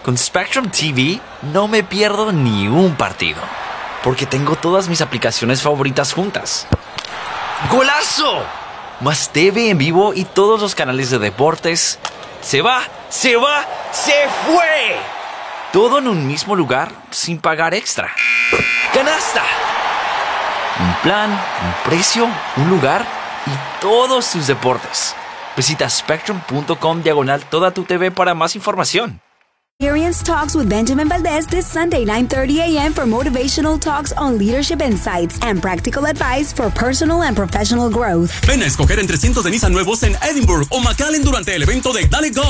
Con Spectrum TV no me pierdo ni un partido, porque tengo todas mis aplicaciones favoritas juntas. ¡Golazo! Más TV en vivo y todos los canales de deportes. ¡Se va! ¡Se fue! Todo en un mismo lugar sin pagar extra. ¡Canasta! Un plan, un precio, un lugar y todos tus deportes. Visita spectrum.com/toda tu TV para más información. Experience Talks with Benjamin Valdez this Sunday, 9:30 a.m. for motivational talks on leadership insights and practical advice for personal and professional growth. Ven a escoger entre cientos de Nissan nuevos en Edinburgh o McAllen durante el evento de Dale Go.